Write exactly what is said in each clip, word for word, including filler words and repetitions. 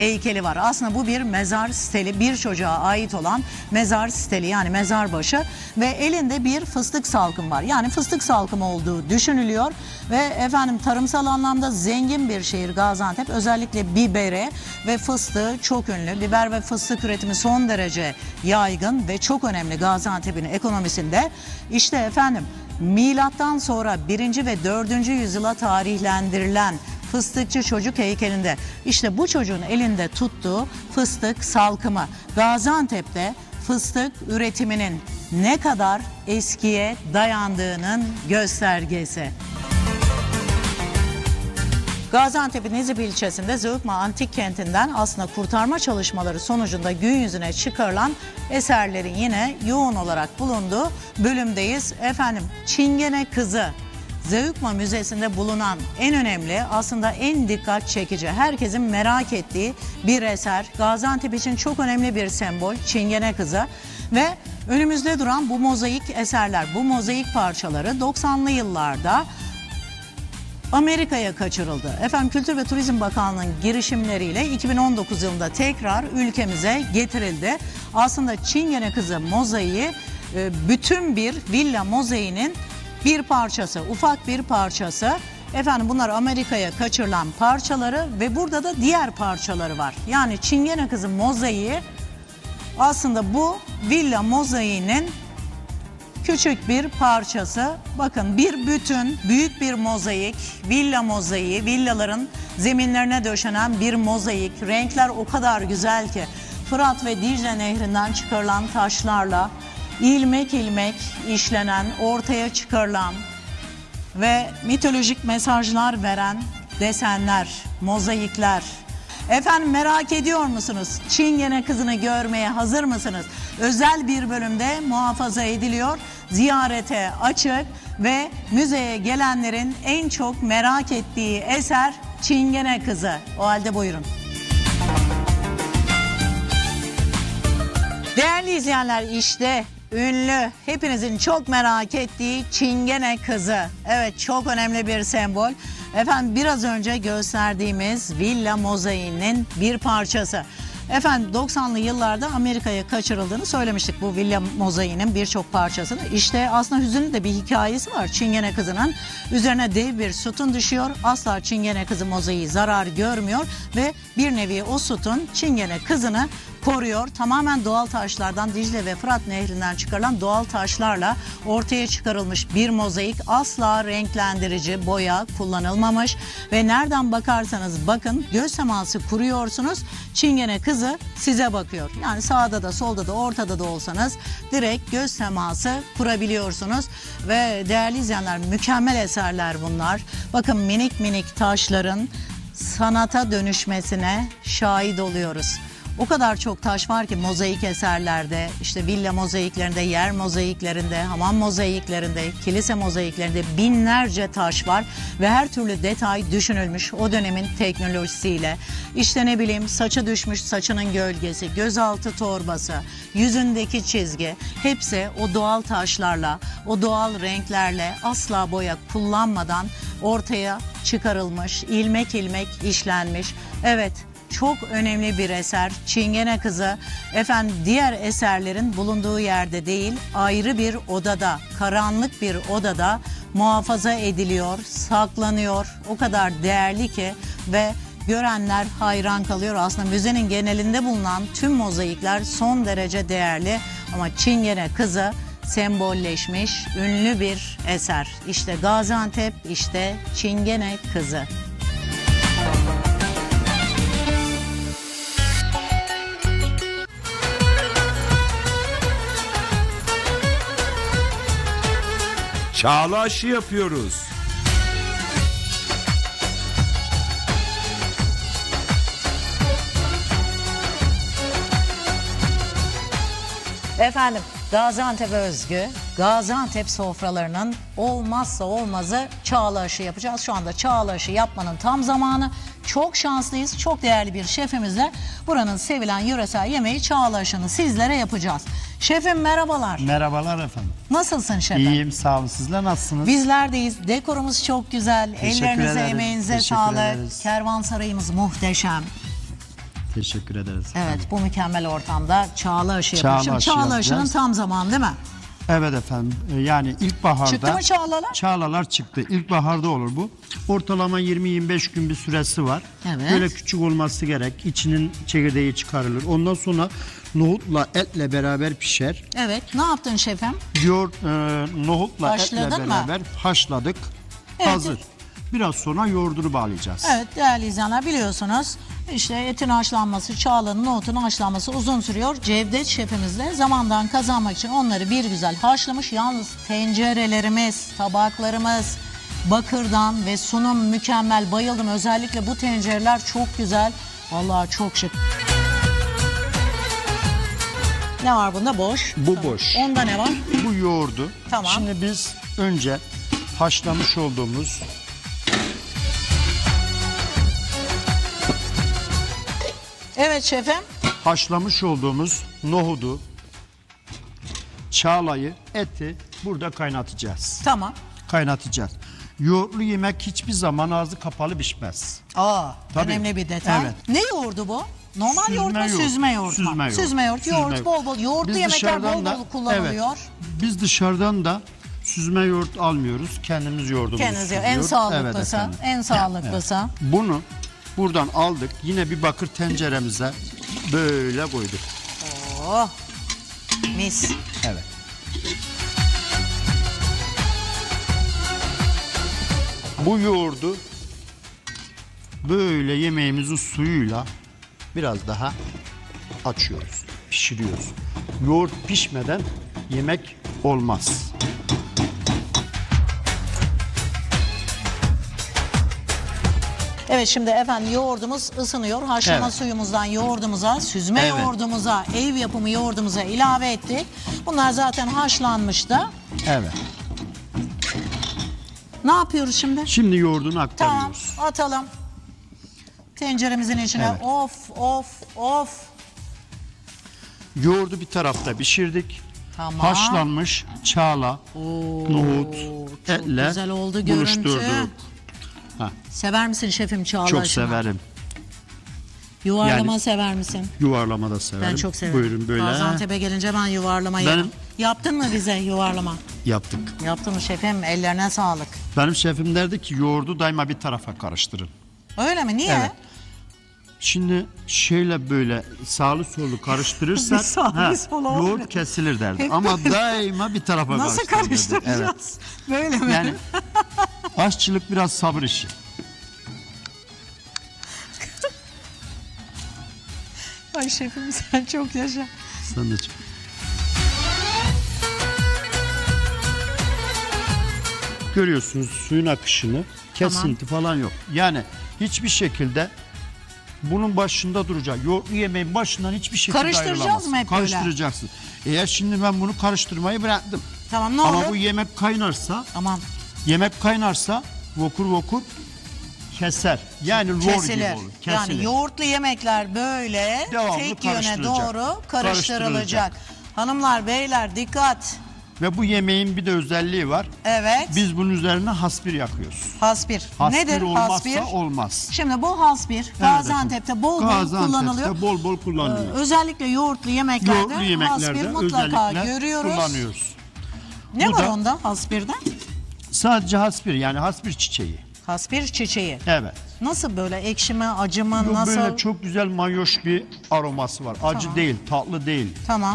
heykeli var. Aslında bu bir mezar steli, bir çocuğa ait olan mezar steli, yani mezar başı ve elinde bir fıstık salkım var. Yani fıstık salkımı olduğu düşünülüyor ve efendim tarımsal anlamda zengin bir şehir Gaziantep. Özellikle biberi ve fıstığı çok ünlü. Biber ve fıstık üretimi son derece yaygın ve çok önemli Gaziantep'in ekonomisinde. İşte efendim milattan sonra birinci ve dördüncü yüzyıla tarihlendirilen fıstıkçı çocuk heykelinde işte bu çocuğun elinde tuttuğu fıstık salkımı Gaziantep'te fıstık üretiminin ne kadar eskiye dayandığının göstergesi. Gaziantep'in Nizip ilçesinde Zığıkma Antik Kenti'nden aslında kurtarma çalışmaları sonucunda gün yüzüne çıkarılan eserlerin yine yoğun olarak bulunduğu bölümdeyiz. Efendim Çingene Kızı Zığıkma Müzesi'nde bulunan en önemli, aslında en dikkat çekici, herkesin merak ettiği bir eser. Gaziantep için çok önemli bir sembol Çingene Kızı ve önümüzde duran bu mozaik eserler, bu mozaik parçaları doksanlı yıllarda Amerika'ya kaçırıldı. Efendim Kültür ve Turizm Bakanlığı'nın girişimleriyle iki bin on dokuz yılında tekrar ülkemize getirildi. Aslında Çingene Kızı mozaiği bütün bir villa mozaiğinin bir parçası, ufak bir parçası. Efendim bunlar Amerika'ya kaçırılan parçaları ve burada da diğer parçaları var. Yani Çingene Kızı mozaiği aslında bu villa mozaiğinin küçük bir parçası. Bakın bir bütün, büyük bir mozaik, villa mozaiği, villaların zeminlerine döşenen bir mozaik. Renkler o kadar güzel ki Fırat ve Dicle Nehri'nden çıkarılan taşlarla ilmek ilmek işlenen, ortaya çıkarılan ve mitolojik mesajlar veren desenler, mozaikler. Efendim merak ediyor musunuz? Çingene Kızı'nı görmeye hazır mısınız? Özel bir bölümde muhafaza ediliyor, ziyarete açık ve müzeye gelenlerin en çok merak ettiği eser Çingene Kızı. O halde buyurun. Değerli izleyenler, işte ünlü, hepinizin çok merak ettiği Çingene Kızı. Evet, çok önemli bir sembol. Efendim biraz önce gösterdiğimiz villa mozaiğinin bir parçası. Efendim doksanlı yıllarda Amerika'ya kaçırıldığını söylemiştik bu villa mozaiğinin birçok parçasını. İşte aslında hüzünlü de bir hikayesi var Çingene Kızı'nın. Üzerine dev bir sütun düşüyor. Asla Çingene Kızı mozaiği zarar görmüyor ve bir nevi o sütun Çingene Kızı'nı koruyor. Tamamen doğal taşlardan, Dicle ve Fırat Nehri'nden çıkarılan doğal taşlarla ortaya çıkarılmış bir mozaik. Asla renklendirici boya kullanılmamış ve nereden bakarsanız bakın göz teması kuruyorsunuz. Çingene Kızı size bakıyor. Yani sağda da solda da ortada da olsanız direkt göz teması kurabiliyorsunuz. Ve değerli izleyenler, mükemmel eserler bunlar. Bakın minik minik taşların sanata dönüşmesine şahit oluyoruz. O kadar çok taş var ki mozaik eserlerde, işte villa mozaiklerinde, yer mozaiklerinde, hamam mozaiklerinde, kilise mozaiklerinde binlerce taş var ve her türlü detay düşünülmüş o dönemin teknolojisiyle. İşte ne bileyim, saçı düşmüş saçının gölgesi, gözaltı torbası, yüzündeki çizgi, hepsi o doğal taşlarla, o doğal renklerle asla boya kullanmadan ortaya çıkarılmış, ilmek ilmek işlenmiş. Evet, çok önemli bir eser Çingene Kızı. Efendim diğer eserlerin bulunduğu yerde değil, ayrı bir odada, karanlık bir odada muhafaza ediliyor, saklanıyor. O kadar değerli ki ve görenler hayran kalıyor. Aslında müzenin genelinde bulunan tüm mozaikler son derece değerli ama Çingene Kızı sembolleşmiş ünlü bir eser. İşte Gaziantep, işte Çingene Kızı. Çağla aşı yapıyoruz. Efendim Gaziantep'e özgü, Gaziantep sofralarının olmazsa olmazı çağla aşı yapacağız. Şu anda çağla aşı yapmanın tam zamanı. Çok şanslıyız, çok değerli bir şefimizle buranın sevilen yöresel yemeği çağla aşını sizlere yapacağız. Şefim merhabalar. Merhabalar efendim. Nasılsın şefim? İyiyim, sağ olun. Sizler nasılsınız? Bizler deyiz. Dekorumuz çok güzel. Teşekkür Ellerinize, ederiz. emeğinize Teşekkür sağlık. ederiz. Kervansarayımız muhteşem. Teşekkür ederiz. Evet, bu mükemmel ortamda çağla aşı Çağla yapmışım. aşı Çağla aşının yapacağız. tam zamanı değil mi? Evet efendim. Ee, Yani ilkbaharda... Çıktı mı çağlalar? Çağlalar çıktı. İlkbaharda olur bu. Ortalama yirmi yirmi beş gün bir süresi var. Evet. Böyle küçük olması gerek. İçinin çekirdeği çıkarılır. Ondan sonra nohutla etle beraber pişer. Evet. Ne yaptın şefim? Yoğurt, e, nohutla Haşladın etle mı? beraber haşladık. Evet. Hazır. Biraz sonra yoğurdunu bağlayacağız. Evet değerli izleyenler, biliyorsunuz işte etin haşlanması, çağlanın, nohutun haşlanması uzun sürüyor. Cevdet şefimiz de zamandan kazanmak için onları bir güzel haşlamış. Yalnız tencerelerimiz, tabaklarımız bakırdan ve sunum mükemmel. Bayıldım. Özellikle bu tencereler çok güzel. Vallahi çok şık. Ne var bunda? Boş. Bu Tamam. boş. Onda ne var? Bu yoğurdu. Tamam. Şimdi biz önce haşlamış olduğumuz Evet şefim. haşlamış olduğumuz nohudu, çağlayı, eti burada kaynatacağız. Tamam. Kaynatacağız. Yoğurtlu yemek hiçbir zaman ağzı kapalı pişmez. Aa, Tabii. önemli bir detay. Evet. Ne yoğurdu bu? Normal Süzme yoğurt mu, yoğurt. süzme yoğurt mu? Süzme yoğurt. Süzme yoğurt. Süzme Yoğurt yoğurt. bol bol. Yoğurtlu Biz yemekler dışarıdan bol da- bol kullanılıyor. Evet. Biz dışarıdan da süzme yoğurt almıyoruz. Kendimiz yoğurdumuzu Kendiniz en süzüyoruz. sağlıklısı, Evet efendim. en sağlıklısı. Bunu buradan aldık. Yine bir bakır tenceremize böyle koyduk. Oh, mis. Evet. Bu yoğurdu böyle yemeğimizin suyuyla biraz daha açıyoruz, pişiriyoruz. Yoğurt pişmeden yemek olmaz. Evet, şimdi efendim yoğurdumuz ısınıyor. Haşlama Evet. suyumuzdan yoğurdumuza, süzme Evet. yoğurdumuza, ev yapımı yoğurdumuza ilave ettik. Bunlar zaten haşlanmıştı. Evet. Ne yapıyoruz şimdi? Şimdi yoğurdunu Tamam, aktarıyoruz. atalım. Tenceremizin içine. Evet. Of, of, of. Yoğurdu bir tarafta pişirdik. Tamam. Haşlanmış çağla, nohut, çok etle güzel oldu görüntü. buluşturduk. Ha, Sever misin şefim çağla çok aşını? severim. Yuvarlama Yani- sever misin? Yuvarlama da severim. Ben çok severim. Buyurun böyle. Gaziantep'e gelince ben yuvarlama Benim- yerim. Yaptın mı bize yuvarlama? Yaptık. Yaptın mı şefim? Ellerine sağlık. Benim şefim derdi ki yoğurdu daima bir tarafa karıştırın. Öyle mi? Niye? Evet. Şimdi şöyle böyle sağlı sollu karıştırırsak Bir sağ, bir sol olmuyor. yoğurt kesilir derdi. Hep Ama böyle. daima bir tarafa Nasıl karıştırın derdi. karıştıracağız? Böyle mi? Evet. Yani aşçılık biraz sabır işi. Ay şefim sen çok yaşa. Sen de çok. Görüyorsunuz suyun akışını, kesinti falan yok. Yani hiçbir şekilde bunun başında duracak. Yoğurtlu yemeğin başından hiçbir şekilde Karıştıracağız ayrılamaz. mı hep böyle? Karıştıracaksın. Eğer şimdi ben bunu karıştırmayı bıraktım. Tamam, ne Ama olur? bu yemek kaynarsa, Aman yemek kaynarsa vokur vokur keser. Yani lor kesilir. gibi olur. Kesilir. Yani yoğurtlu yemekler böyle Devamlı tek yöne karıştırılacak. doğru karıştırılacak. Karıştırılacak. Hanımlar beyler dikkat. Ve bu yemeğin bir de özelliği var. Evet. Biz bunun üzerine haspir yakıyoruz. Hasbir. Haspir Nedir olmazsa hasbir? olmaz. Şimdi bu hasbir Gaziantep'te bol bol Gaziantep'te kullanılıyor. bol bol kullanılıyor. Ee, özellikle yoğurtlu yemeklerde, Yoğurtlu yemeklerde hasbir mutlaka özellikle görüyoruz. kullanıyoruz. Ne Bu var da- onda hasbirde? Sadece haspir yani haspir çiçeği. Hasbir çiçeği. Evet. Nasıl böyle ekşi mi, acı mı, Bu nasıl? böyle çok güzel mayoş bir aroması var. Acı Tamam. değil, tatlı değil. Tamam.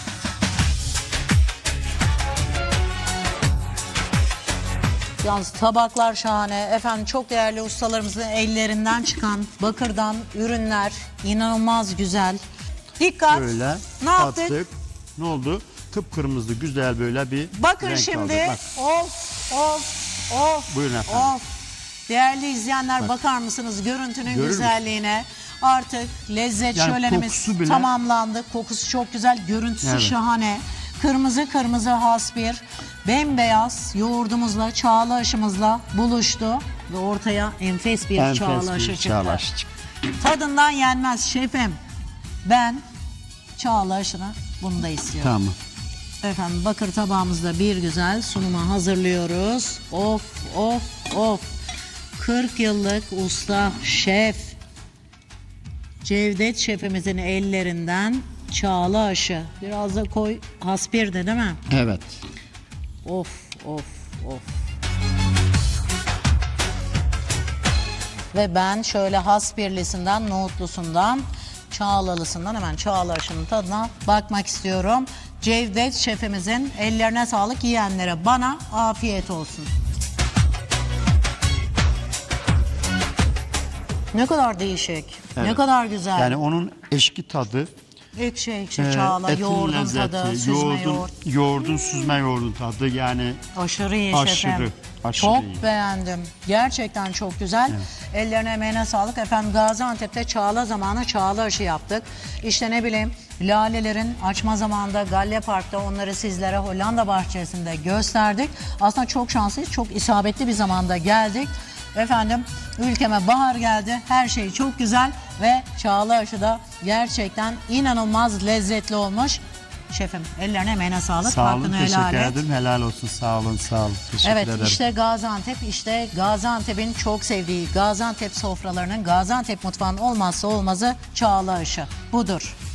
Yalnız tabaklar şahane. Efendim çok değerli ustalarımızın ellerinden çıkan bakırdan ürünler inanılmaz güzel. Dikkat. Böyle ne yaptık? attık. Ne oldu? Kıpkırmızı güzel böyle bir Bakın renk şimdi. aldı. Bak, Of of of. Buyurun efendim. Of. Değerli izleyenler bakar mısınız görüntünün Görür güzelliğine? Artık lezzet Yani şölenimiz kokusu bile- tamamlandı. Kokusu çok güzel, görüntüsü Evet. şahane. Kırmızı kırmızı hasbir, bembeyaz yoğurdumuzla, çağla aşımızla buluştu. Ve ortaya enfes bir enfes çağla bir aşı çıktı. çağla aşı çıktı. Tadından yenmez şefim. Ben çağla aşını bunu da istiyorum. Tamam. Efendim bakır tabağımızda bir güzel sunuma hazırlıyoruz. Of of of. kırk yıllık usta şef. Cevdet şefimizin ellerinden çağla aşı. Biraz da koy, haspirdi değil mi? Evet. Of of of. Ve ben şöyle haspirlisinden, nohutlusundan, çağlalısından hemen çağla aşının tadına bakmak istiyorum. Cevdet şefimizin ellerine sağlık, yiyenlere bana afiyet olsun. Ne kadar değişik, ne Evet. kadar güzel. Yani onun eşki tadı, ekşi ekşi e, çağla, etin yoğurdun lezzeti, tadı, süzme yoğurdun, yoğurt. yoğurdun süzme yoğurdun tadı yani Aşırı iyi Aşırı, şefim. aşırı Çok iyi. beğendim. Gerçekten çok güzel. Ellerine emeğine sağlık. Efendim Gaziantep'te çağla zamanı çağla aşı yaptık. İşte ne bileyim lalelerin açma zamanında Galle Park'ta onları sizlere Hollanda bahçesinde gösterdik. Aslında çok şanslıyız. Çok isabetli bir zamanda geldik. Efendim ülkeme bahar geldi. Her şey çok güzel ve çağla aşı da gerçekten inanılmaz lezzetli olmuş. Şefim ellerine emeğine sağlık. sağ olun, Hakkını teşekkür helal et. ederim. Helal olsun, sağ olun, sağ olun. Teşekkür Evet ederim. işte Gaziantep, işte Gaziantep'in çok sevdiği Gaziantep sofralarının, Gaziantep mutfağının olmazsa olmazı çağla aşı. Budur.